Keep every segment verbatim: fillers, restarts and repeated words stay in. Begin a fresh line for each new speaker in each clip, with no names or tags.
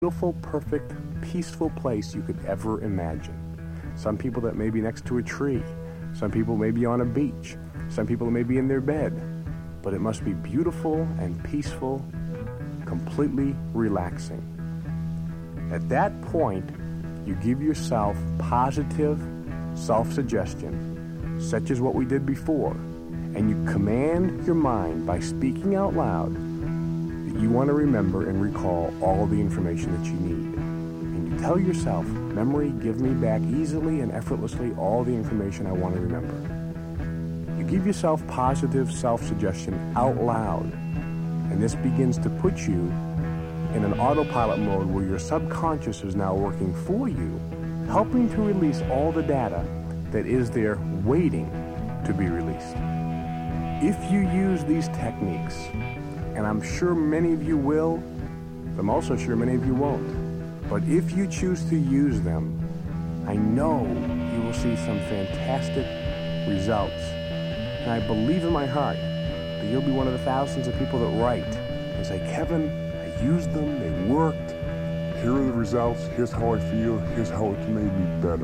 beautiful, perfect, peaceful place you could ever imagine. Some people that may be next to a tree. Some people may be on a beach. Some people may be in their bed. But it must be beautiful and peaceful, completely relaxing. At that point, you give yourself positive self-suggestion, such as what we did before, and you command your mind by speaking out loud that you want to remember and recall all the information that you need. And you tell yourself, memory, give me back easily and effortlessly all the information I want to remember. You give yourself positive self-suggestion out loud, and this begins to put you in an autopilot mode where your subconscious is now working for you, helping to release all the data that is there waiting to be released. If you use these techniques, and I'm sure many of you will, I'm also sure many of you won't, but if you choose to use them, I know you will see some fantastic results. And I believe in my heart that you'll be one of the thousands of people that write and say, Kevin, I used them, they worked. Here are the results, here's how I feel, here's how it made me better.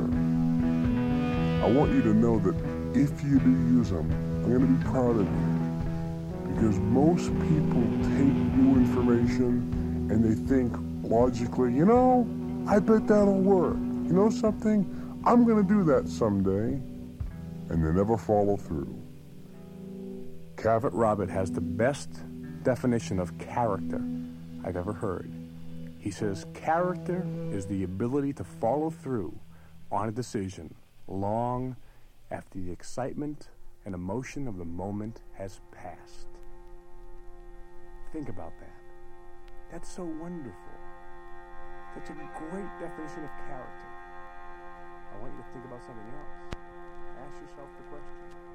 I want you to know that if you do use them, I'm going to be proud of you. Because most people take new information and they think logically, you know, I bet that'll work. You know something? I'm going to do that someday. And they never follow through. Cavett Robert has the best definition of character I've ever heard. He says, character is the ability to follow through on a decision long after the excitement and emotion of the moment has passed. Think about that. That's so wonderful. Such a great definition of character. I want you to think about something else. Ask yourself the question,